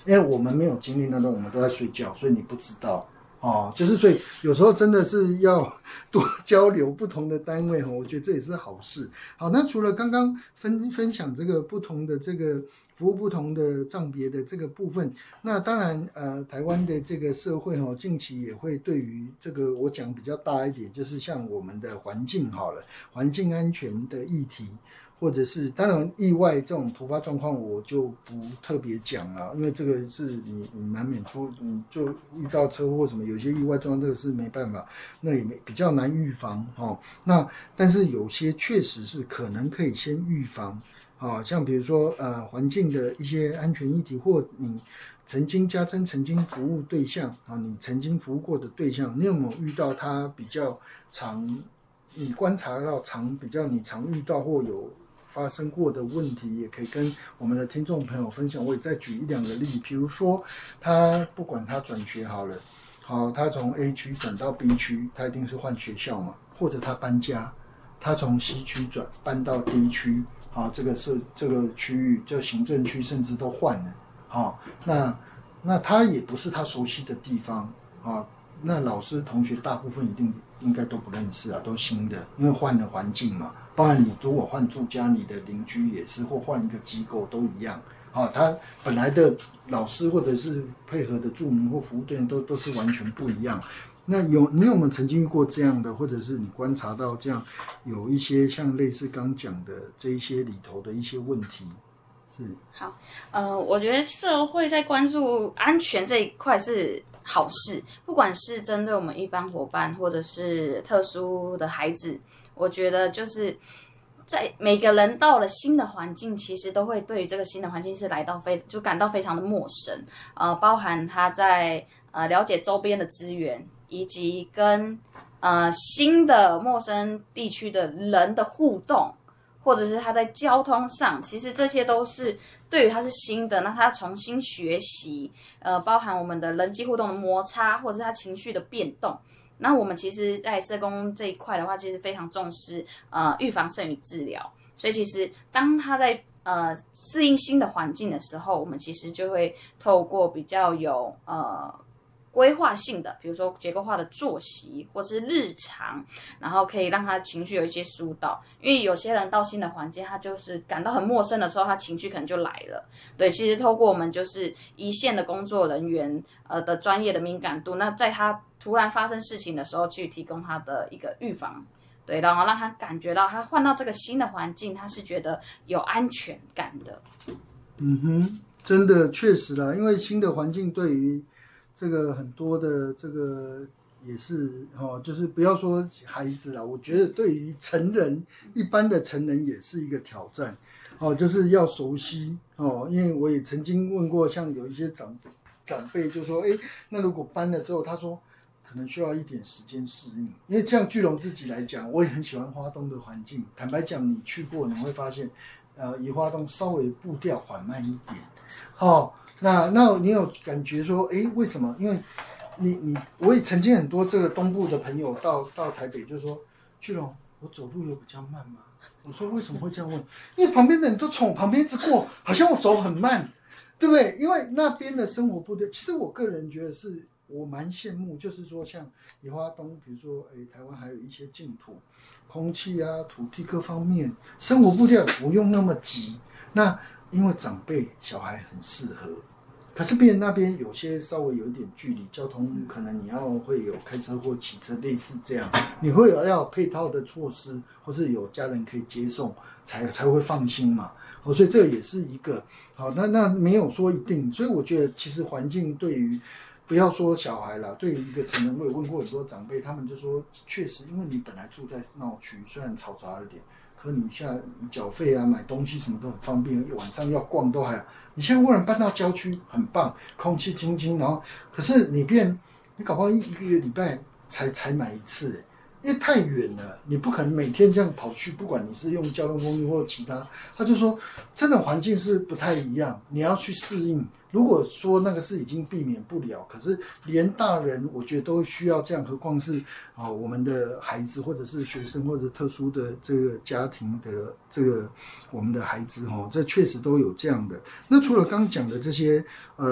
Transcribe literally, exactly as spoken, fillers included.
因为我们没有经历那种，我们都在睡觉，所以你不知道。哦，就是所以有时候真的是要多交流不同的单位，我觉得这也是好事。好，那除了刚刚分分享这个不同的这个服务不同的账别的这个部分，那当然呃，台湾的这个社会哦，近期也会对于这个我讲比较大一点，就是像我们的环境好了，环境安全的议题。或者是当然意外这种突发状况我就不特别讲了，因为这个是你你难免出你就遇到车祸什么，有些意外状况这个是没办法，那也没比较难预防哦。那但是有些确实是可能可以先预防，哦，像比如说呃环境的一些安全议题，或你曾经家珍曾经服务对象啊，你曾经服务过的对象，你有没有遇到他比较常你观察到常比较你常遇到或有发生过的问题，也可以跟我们的听众朋友分享。我也再举一两个例，比如说他不管他转学好了，好，他从 A 区转到 B 区，他一定是换学校嘛，或者他搬家，他从 C 区转搬到 D 区，好，这个是这个区域，这个行政区甚至都换了，好，那那他也不是他熟悉的地方啊，那老师同学大部分一定应该都不认识啊，都新的，因为换了环境嘛。包含你如果换住家，你的邻居也是，或换一个机构都一样。好、哦，他本来的老师或者是配合的住民或服务对象都都是完全不一样。那有你有没有曾经遇过这样的，或者是你观察到这样有一些像类似刚讲的这一些里头的一些问题？是好，呃，我觉得社会在关注安全这一块是好事，不管是针对我们一般伙伴，或者是特殊的孩子，我觉得就是在每个人到了新的环境，其实都会对于这个新的环境是来到非就感到非常的陌生，呃，包含他在呃了解周边的资源，以及跟呃新的陌生地区的人的互动。或者是他在交通上，其实这些都是对于他是新的，那他重新学习，呃，包含我们的人际互动的摩擦，或者是他情绪的变动。那我们其实，在社工这一块的话，其实非常重视呃预防胜于治疗。所以其实当他在呃适应新的环境的时候，我们其实就会透过比较有呃。规划性的，比如说结构化的作息，或是日常，然后可以让他情绪有一些疏导。因为有些人到新的环境，他就是感到很陌生的时候，他情绪可能就来了。对，其实透过我们就是一线的工作人员呃的专业的敏感度，那在他突然发生事情的时候，去提供他的一个预防。对，然后让他感觉到他换到这个新的环境，他是觉得有安全感的。 嗯哼，真的确实啦，因为新的环境对于这个很多的这个也是哦，就是不要说孩子啦，我觉得对于成人一般的成人也是一个挑战哦，就是要熟悉哦，因为我也曾经问过，像有一些长长辈就说，哎，那如果搬了之后，他说可能需要一点时间适应，因为像巨龙自己来讲，我也很喜欢花东的环境。坦白讲，你去过，你会发现，呃，宜花东稍微步调缓慢一点，哦。那那你有感觉说，哎，为什么？因为你你我也曾经很多这个东部的朋友到到台北，就说，巨龙，我走路有比较慢吗？我说为什么会这样问？因为旁边的人都从我旁边一直过，好像我走很慢，对不对？因为那边的生活步调，其实我个人觉得是我蛮羡慕，就是说像宜花东，比如说，哎，台湾还有一些净土，空气啊、土地各方面，生活步调不用那么急。那因为长辈小孩很适合。可是别人那边有些稍微有一点距离，交通可能你要会有开车或骑车类似这样，你会有要有配套的措施，或是有家人可以接送，才才会放心嘛。哦，所以这也是一个好，那那没有说一定，所以我觉得其实环境对于不要说小孩啦，对于一个成人，我有问过很多长辈，他们就说确实，因为你本来住在闹区，虽然嘈杂一点。可你现在缴费啊、买东西什么都很方便，晚上要逛都还好。你现在忽然搬到郊区，很棒，空气清新，然后可是你变，你搞不好一一个礼拜才才买一次，因为太远了，你不可能每天这样跑去，不管你是用交通工具或其他，他就说真的环境是不太一样，你要去适应。如果说那个是已经避免不了，可是连大人我觉得都需要这样，何况是啊、哦、我们的孩子或者是学生或者特殊的这个家庭的这个我们的孩子哦，这确实都有这样的。那除了刚讲的这些呃。